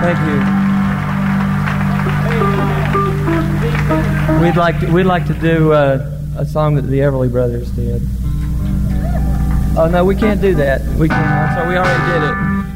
Thank you. We'd like to do a song that the Everly Brothers did. Oh no, we can't do that. We can't. I'm sorry, we already did it.